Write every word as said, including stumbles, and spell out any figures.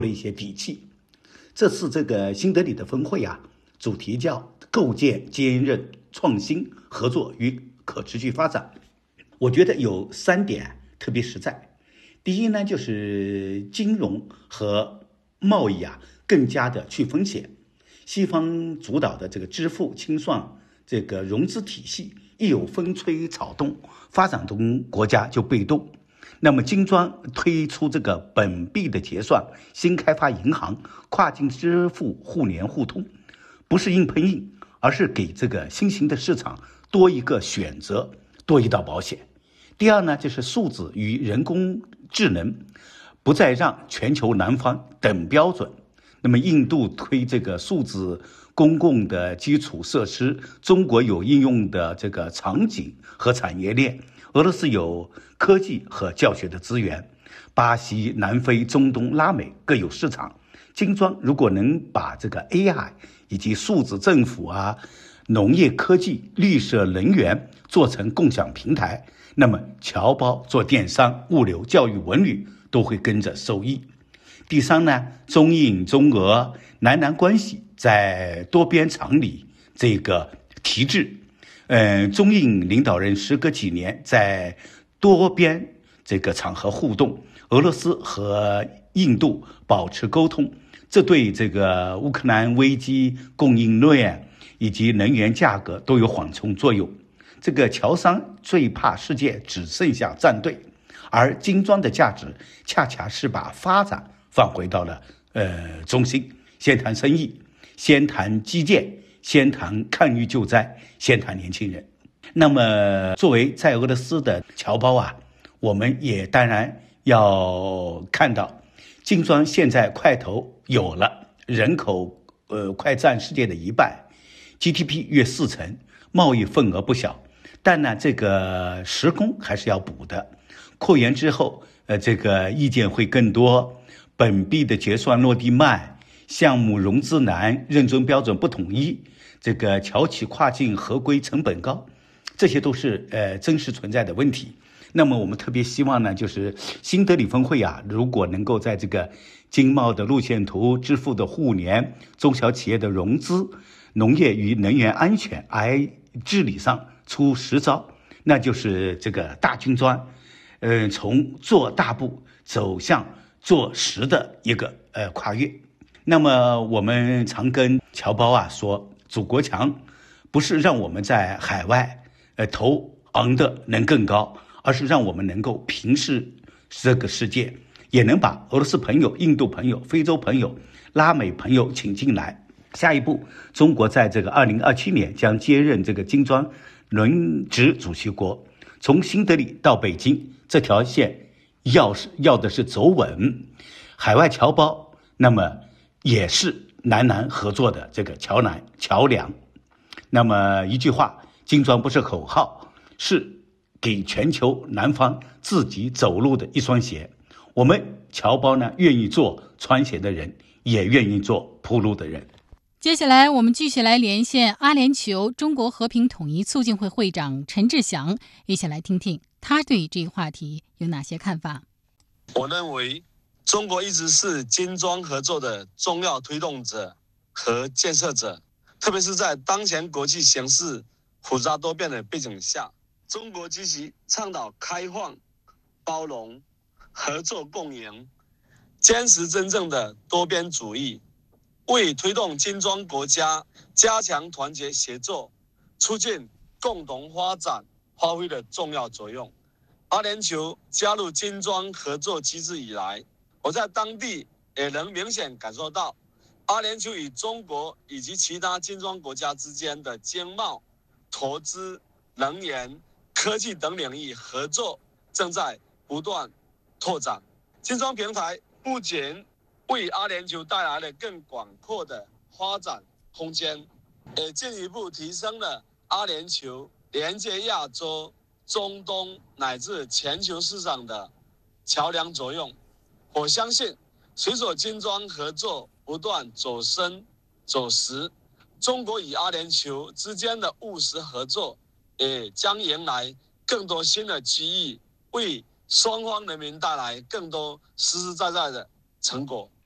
了一些底气。这次这个新德里的峰会啊，主题叫构建坚韧、创新、合作与可持续发展。我觉得有三点特别实在。第一呢，就是金融和贸易啊更加的去风险。西方主导的这个支付清算这个融资体系一有风吹草动，发展中国家就被动。那么金砖推出这个本币的结算、新开发银行、跨境支付互联互通，不是硬碰硬，而是给这个新兴的市场多一个选择，多一道保险。第二呢，就是数字与人工智能不再让全球南方等标准。那么印度推这个数字公共的基础设施，中国有应用的这个场景和产业链，俄罗斯有科技和教学的资源，巴西、南非、中东、拉美各有市场。金砖如果能把这个 A I 以及数字政府啊、农业科技、绿色能源做成共享平台，那么侨胞做电商、物流、教育、文旅都会跟着受益。第三呢，中印、中俄、南南关系在多边常理这个提质。嗯、呃，中印领导人时隔几年在多边这个场合互动，俄罗斯和印度保持沟通，这对这个乌克兰危机、供应链以及能源价格都有缓冲作用。这个侨商最怕世界只剩下站队，而金砖的价值恰恰是把发展放回到了呃中心，先谈生意，先谈基建，先谈抗疫救灾，先谈年轻人。那么作为在俄罗斯的侨胞啊，我们也当然要看到，金砖现在块头有了，人口呃快占世界的一半， G D P 约四成，贸易份额不小，但呢这个时工还是要补的。扩员之后，呃这个意见会更多，本币的结算落地慢，项目融资难，认证标准不统一，这个侨企跨境合规成本高，这些都是呃真实存在的问题。那么我们特别希望呢，就是新德里峰会啊，如果能够在这个经贸的路线图、支付的互联、中小企业的融资、农业与能源安全、I 治理上出实招，那就是这个大金砖，呃，从做大步走向做实的一个呃跨越。那么我们常跟侨胞啊说，祖国强不是让我们在海外呃头昂的能更高，而是让我们能够平视这个世界，也能把俄罗斯朋友、印度朋友、非洲朋友、拉美朋友请进来。下一步，中国在这个二零二七年将接任这个金砖轮值主席国，从新德里到北京这条线要是要的是走稳，海外侨胞那么也是南南合作的这个桥南桥梁。那么一句话，金砖不是口号，是给全球南方自己走路的一双鞋。我们侨胞呢，愿意做穿鞋的人，也愿意做铺路的人。 接下来我们继续来连线阿联酋中国和平统一促进会会长陈志祥，一起来听听他对这个话题有哪些看法。 我认为中国一直是金砖合作的重要推动者和建设者，特别是在当前国际形势复杂多变的背景下，中国积极倡导开放、包容、合作共赢，坚持真正的多边主义，为推动金砖国家加强团结协作，促进共同发展发挥了重要作用。阿联酋加入金砖合作机制以来，我在当地也能明显感受到，阿联酋与中国以及其他金砖国家之间的经贸、投资、能源、科技等领域合作正在不断拓展。金砖平台不仅为阿联酋带来了更广阔的发展空间，也进一步提升了阿联酋连接亚洲、中东乃至全球市场的桥梁作用。我相信，随着金砖合作不断走深走实，中国与阿联酋之间的务实合作也将迎来更多新的机遇，为双方人民带来更多实实在在的成果。